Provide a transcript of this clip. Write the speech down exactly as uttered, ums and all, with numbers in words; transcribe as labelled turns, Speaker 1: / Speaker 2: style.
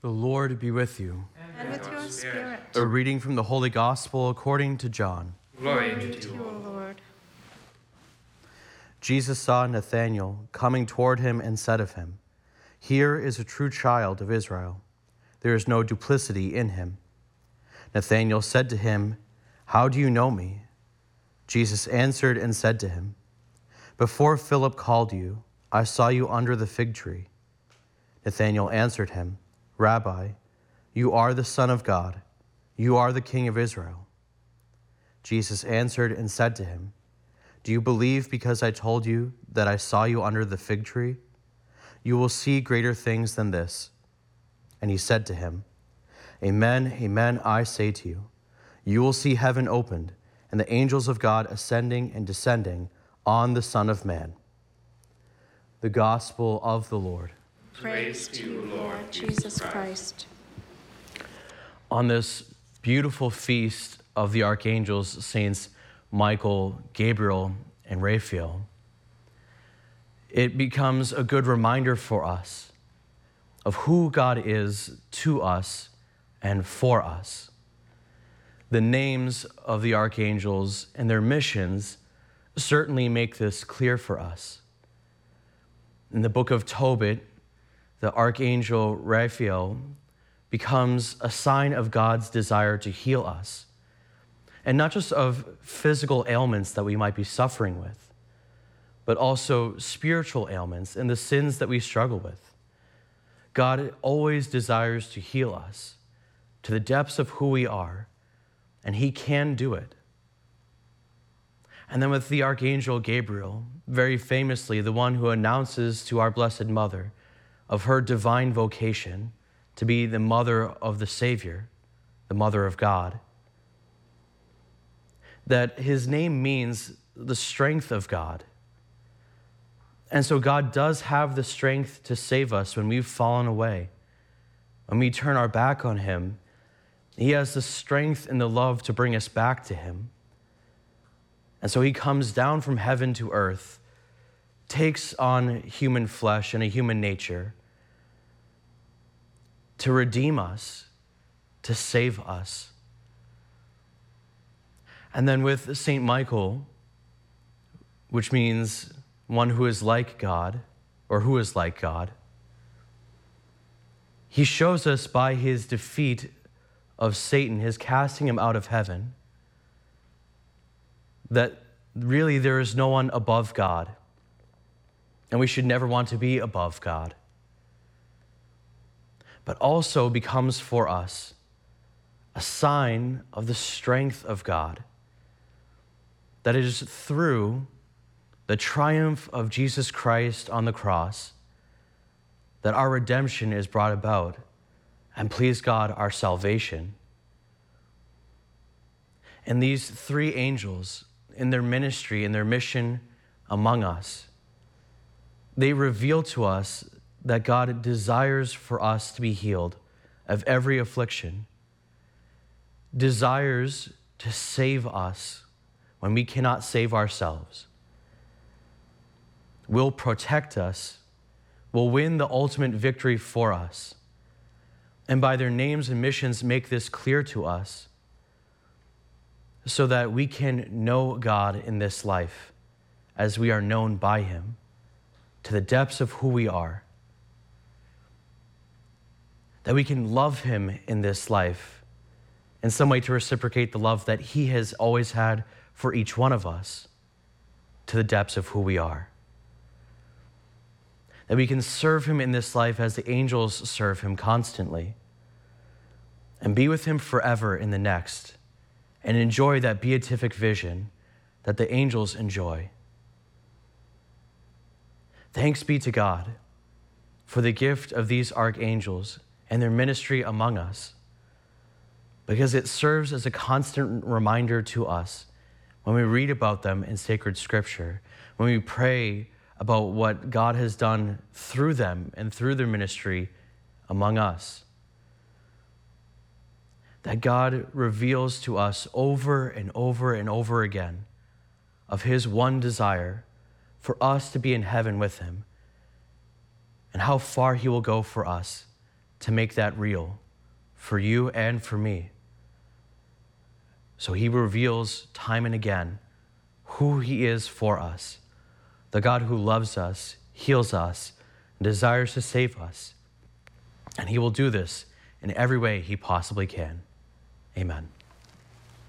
Speaker 1: The Lord be with you.
Speaker 2: And with your spirit.
Speaker 1: A reading from the Holy Gospel according to John.
Speaker 2: Glory to you, O Lord.
Speaker 1: Jesus saw Nathanael coming toward him and said of him, "Here is a true child of Israel. There is no duplicity in him." Nathanael said to him, "How do you know me?" Jesus answered and said to him, "Before Philip called you, I saw you under the fig tree." Nathanael answered him, "Rabbi, you are the Son of God. You are the King of Israel." Jesus answered and said to him, "Do you believe because I told you that I saw you under the fig tree? You will see greater things than this." And he said to him, "Amen, amen, I say to you, you will see heaven opened and the angels of God ascending and descending on the Son of Man." The Gospel of the Lord.
Speaker 2: Praise to you, Lord Jesus Christ.
Speaker 1: On this beautiful feast of the archangels, Saints Michael, Gabriel, and Raphael, it becomes a good reminder for us of who God is to us and for us. The names of the archangels and their missions certainly make this clear for us. In the book of Tobit, the archangel Raphael becomes a sign of God's desire to heal us, and not just of physical ailments that we might be suffering with, but also spiritual ailments and the sins that we struggle with. God always desires to heal us to the depths of who we are, and he can do it. And then with the archangel Gabriel, very famously the one who announces to our Blessed Mother of her divine vocation to be the mother of the Savior, the mother of God, that his name means the strength of God. And so God does have the strength to save us when we've fallen away. When we turn our back on him, he has the strength and the love to bring us back to him. And so he comes down from heaven to earth, takes on human flesh and a human nature to redeem us, to save us. And then with Saint Michael, which means one who is like God, or who is like God, he shows us by his defeat of Satan, his casting him out of heaven, that really there is no one above God, and we should never want to be above God, but also becomes for us a sign of the strength of God, that it is through the triumph of Jesus Christ on the cross that our redemption is brought about, and please God, our salvation. And these three angels, in their ministry, in their mission among us, they reveal to us that God desires for us to be healed of every affliction, desires to save us when we cannot save ourselves, will protect us, will win the ultimate victory for us, and by their names and missions make this clear to us so that we can know God in this life as we are known by him to the depths of who we are, that we can love him in this life in some way to reciprocate the love that he has always had for each one of us to the depths of who we are, that we can serve him in this life as the angels serve him constantly, and be with him forever in the next, and enjoy that beatific vision that the angels enjoy. Thanks be to God for the gift of these archangels and their ministry among us, because it serves as a constant reminder to us when we read about them in sacred scripture, when we pray about what God has done through them and through their ministry among us, that God reveals to us over and over and over again of his one desire for us to be in heaven with him, and how far he will go for us to make that real for you and for me. So he reveals time and again who he is for us, the God who loves us, heals us, and desires to save us. And he will do this in every way he possibly can. Amen.